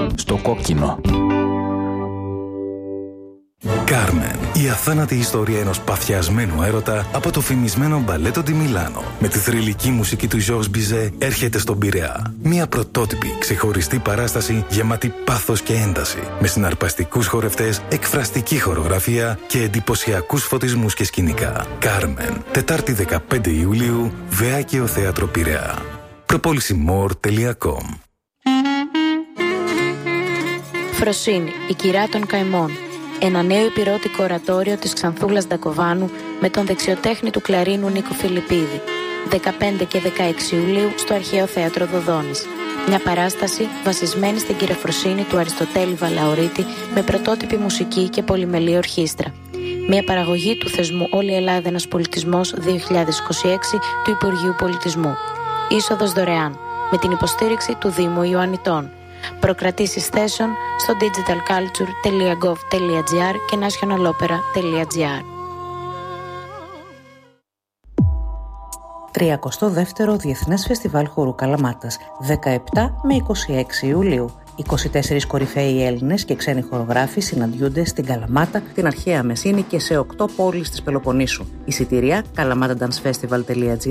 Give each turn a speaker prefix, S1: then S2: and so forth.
S1: στο κόκκινο.
S2: Κάρμεν, η αθάνατη ιστορία ενός παθιασμένου έρωτα από το φημισμένο μπαλέτο Ντι Μιλάνο. Με τη θρυλική μουσική του Ζορζ Μπιζέ έρχεται στον Πειραιά. Μια πρωτότυπη, ξεχωριστή παράσταση γεμάτη πάθος και ένταση. Με συναρπαστικούς χορευτές, εκφραστική χορογραφία και εντυπωσιακούς φωτισμούς και σκηνικά. Κάρμεν, Τετάρτη 15 Ιουλίου, Βεάκαιο Θέατρο Πειραιά. Propolisymore.com.
S3: Φροσύνη, η κυρά των καημών. Ένα νέο υπηρώτικο ορατόριο της Ξανθούλας Ντακοβάνου με τον δεξιοτέχνη του κλαρίνου Νίκο Φιλιππίδη. 15 και 16 Ιουλίου στο Αρχαίο Θέατρο Δοδόνης. Μια παράσταση βασισμένη στην κυρεφροσύνη του Αριστοτέλη Βαλαωρίτη με πρωτότυπη μουσική και πολυμελή ορχήστρα. Μια παραγωγή του θεσμού Όλη η Ελλάδα ένας πολιτισμός 2026 του Υπουργείου Πολιτισμού. Είσοδος δωρεάν με την υποστήριξη του Δήμου Ιωαννιτών. Προκρατήσεις θέσεων στο digitalculture.gov.gr και nationalopera.gr.
S4: 32ο Διεθνές Φεστιβάλ Χορού Καλαμάτας, 17 με 26 Ιουλίου. 24 κορυφαίοι Έλληνες και ξένοι χορογράφοι συναντιούνται στην Καλαμάτα, την αρχαία Μεσίνη και σε 8 πόλεις της Πελοποννήσου. Εισιτήρια kalamatandancefestival.gr